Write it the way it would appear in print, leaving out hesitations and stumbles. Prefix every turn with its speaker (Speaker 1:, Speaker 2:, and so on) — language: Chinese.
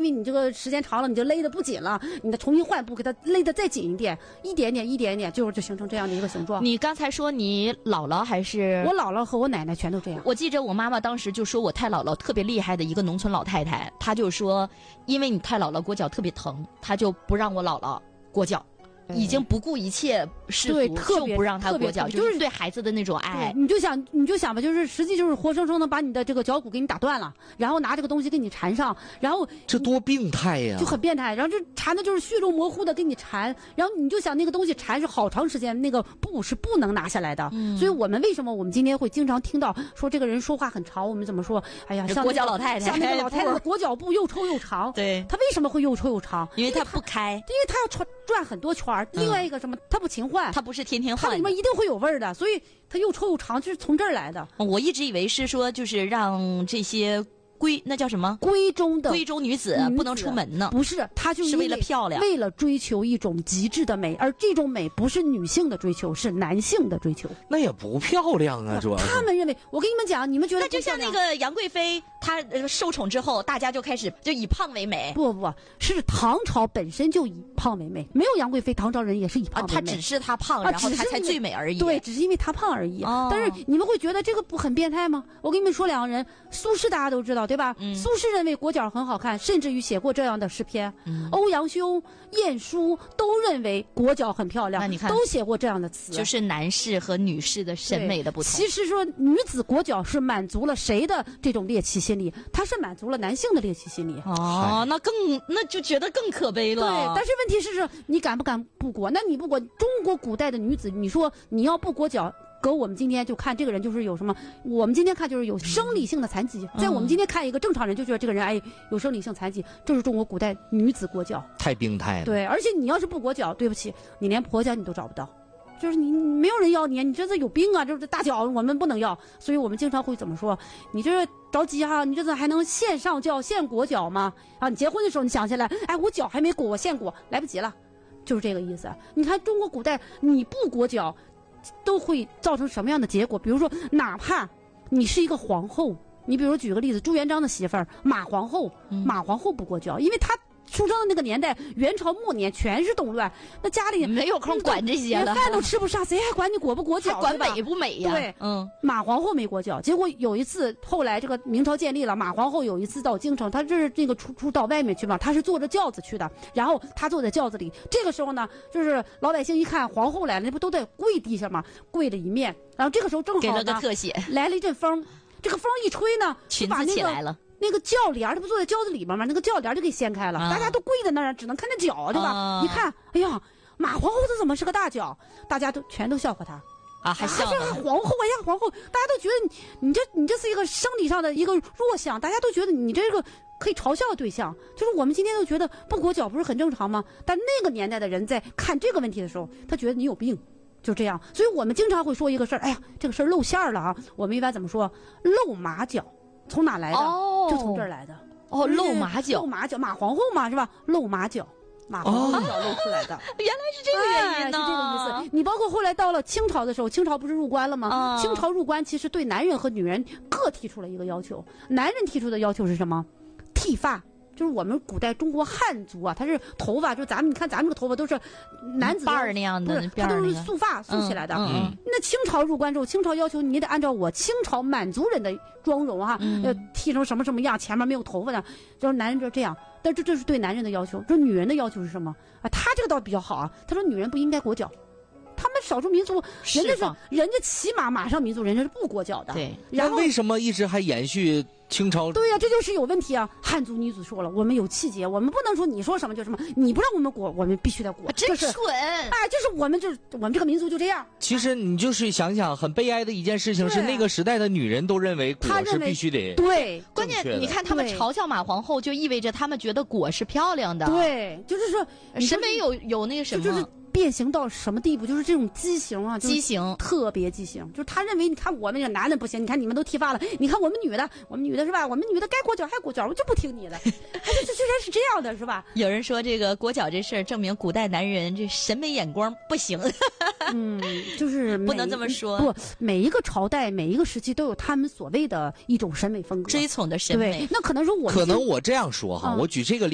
Speaker 1: 为你这个时间长了，你就勒得不紧了，你再重新换布，给它勒得再紧一点，一点点，就形成这样的一个形状。
Speaker 2: 你刚才说你姥姥还是？
Speaker 1: 我姥姥和我奶奶全都这样。
Speaker 2: 我记着我妈妈当时就说我太姥姥特别厉害的一个农村老太太，她就说，因为你太姥姥裹脚特别疼，她就不让我姥姥裹脚。已经不顾一切世俗，就不让他裹脚，就是对孩子的那种爱。
Speaker 1: 你就想吧，就是实际就是活生生的把你的这个脚骨给你打断了，然后拿这个东西给你缠上，然后
Speaker 3: 这多病态呀！
Speaker 1: 就很变态，然后这缠的就是血肉模糊的给你缠，然后你就想那个东西缠是好长时间，那个布是不能拿下来的。所以我们为什么我们今天会经常听到说这个人说话很长，我们怎么说？哎呀，像
Speaker 2: 裹脚老太太，
Speaker 1: 像那个老太太的裹脚布又抽又长。
Speaker 2: 对，
Speaker 1: 她为什么会又抽又长？
Speaker 2: 因为她不开，
Speaker 1: 因为她要转很多圈。另外一个什么？它不勤换，
Speaker 2: 它不是天天换，
Speaker 1: 它里面一定会有味儿的，所以它又抽又长，就是从这儿来的。
Speaker 2: 我一直以为是说，就是让这些那叫什么？
Speaker 1: 闺中
Speaker 2: 女子不能出门呢？
Speaker 1: 不是，它就是
Speaker 2: 为了漂亮，
Speaker 1: 为了追求一种极致的美，而这种美不是女性的追求，是男性的追求。
Speaker 3: 那也不漂亮啊，主要
Speaker 1: 他们认为，我跟你们讲，你们觉得
Speaker 2: 那就像那个杨贵妃，她受宠之后，大家就开始就以胖为美。
Speaker 1: 不，是唐朝本身就以胖为美，没有杨贵妃，唐朝人也是以胖为美。
Speaker 2: 她只是她胖，然后她才最美而已。
Speaker 1: 对，只是因为她胖而已。但是你们会觉得这个不很变态吗？我跟你们说两个人，苏轼大家都知道，对吧？苏轼认为裹脚很好看，甚至于写过这样的诗篇。欧阳修、晏殊都认为裹脚很漂亮，
Speaker 2: 那你看
Speaker 1: 都写过这样的词。
Speaker 2: 就是男士和女士的审美的不同。
Speaker 1: 其实说女子裹脚是满足了谁的这种猎奇心理？她是满足了男性的猎奇心理。
Speaker 2: 那就觉得更可悲了。
Speaker 1: 对，但是问题是你敢不敢不裹？那你不裹，中国古代的女子，你说你要不裹脚？搁我们今天就看这个人就是有什么，我们今天看就是有生理性的残疾，在我们今天看一个正常人就觉得这个人有生理性残疾，这是中国古代女子裹脚，
Speaker 3: 太病态了。
Speaker 1: 对，而且你要是不裹脚，对不起，你连婆家你都找不到，就是你没有人要你，你这是有病啊！就是大脚我们不能要，所以我们经常会怎么说？你这着急哈，你这次还能现上轿现裹脚吗？啊，你结婚的时候你想起来，哎，我脚还没裹，我现裹，来不及了，就是这个意思。你看中国古代你不裹脚都会造成什么样的结果？比如说，哪怕你是一个皇后，你比如举个例子，朱元璋的媳妇儿马皇后，马皇后不裹脚，因为她出生的那个年代，元朝末年全是动乱，那家里
Speaker 2: 没有空管这些了，
Speaker 1: 连饭都吃不上，谁还管你裹不裹脚？
Speaker 2: 管美不美呀？
Speaker 1: 对，马皇后没裹脚，结果有一次，后来这个明朝建立了，马皇后有一次到京城，她这是这个出到外面去嘛，她是坐着轿子去的，然后她坐在轿子里，这个时候呢，就是老百姓一看皇后来了，那不都得跪地上嘛，跪了一面，然后这个时候正好
Speaker 2: 给了个特写，
Speaker 1: 来了一阵风，这个风一吹呢，
Speaker 2: 裙子起来了。
Speaker 1: 那个轿帘，他不坐在轿子里面吗？那个轿帘就给掀开了，大家都跪在那儿，只能看着脚，对吧？一看，哎呀，马皇后这怎么是个大脚？大家都全都笑话她
Speaker 2: 啊，还笑
Speaker 1: 这皇后，哎呀，皇后，大家都觉得你这是一个生理上的一个弱项，大家都觉得你这个可以嘲笑的对象。就是我们今天都觉得不裹脚不是很正常吗？但那个年代的人在看这个问题的时候，他觉得你有病。就这样，所以我们经常会说一个事儿，哎呀，这个事儿露馅了啊！我们一般怎么说？露马脚。从哪来的？就从这儿来的。
Speaker 2: 露马脚，
Speaker 1: 露马脚，马皇后嘛，是吧？露马脚，马皇后脚露出来的。
Speaker 2: 原来是这个原因呢，
Speaker 1: 是这个意思。你包括后来到了清朝的时候，清朝不是入关了吗？清朝入关其实对男人和女人各提出了一个要求。男人提出的要求是什么？剃发。就是我们古代中国汉族啊，他是头发，就你看咱们这个头发都是男子
Speaker 2: 瓣儿那样的，
Speaker 1: 他都是束发束起来的。那清朝入关之后，清朝要求你得按照我清朝满族人的妆容哈，要剃成什么什么样，前面没有头发的，就是男人就这样。但这是对男人的要求，这女人的要求是什么啊？他这个倒比较好啊，他说女人不应该裹脚。他们少数民族，人家骑马上民族，人家是不裹脚的。
Speaker 2: 对，
Speaker 3: 然后为什么一直还延续清朝？
Speaker 1: 对呀，这就是有问题啊！汉族女子说了，我们有气节，我们不能说你说什么就什么，你不让我们裹，我们必须得裹。
Speaker 2: 真蠢！
Speaker 1: 哎，就是我们这个民族就这样。
Speaker 3: 其实你就是想想，很悲哀的一件事情是，那个时代的女人都认为裹是必须得
Speaker 1: 对。
Speaker 2: 关键你看他们嘲笑马皇后，就意味着他们觉得裹是漂亮的。
Speaker 1: 对，就是说
Speaker 2: 审美有那个什么。
Speaker 1: 就是变形到什么地步？就是这种畸形啊，
Speaker 2: 畸形
Speaker 1: 特别畸形。就是他认为，你看我们这男的不行，你看你们都剃发了，你看我们女的是吧？我们女的该裹脚还裹脚，我就不听你的。这居然是这样的，是吧？
Speaker 2: 有人说这个裹脚这事儿证明古代男人这审美眼光不行。
Speaker 1: 就是
Speaker 2: 不能这么说。
Speaker 1: 不，每一个朝代、每一个时期都有他们所谓的一种审美风格，
Speaker 2: 追崇的审美。
Speaker 1: 对，那可能说可
Speaker 3: 能我这样说哈，我举这个例子。